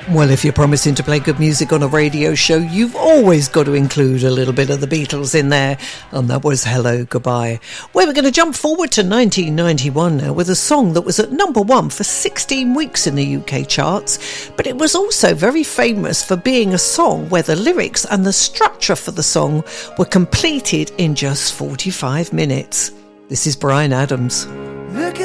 Well, if you're promising to play good music on a radio show, you've always got to include a little bit of the Beatles in there. And that was Hello, Goodbye. Well, we're going to jump forward to 1991 now with a song that was at number 1 for 16 weeks in the UK charts. But it was also very famous for being a song where the lyrics and the structure for the song were completed in just 45 minutes. This is Bryan Adams. Look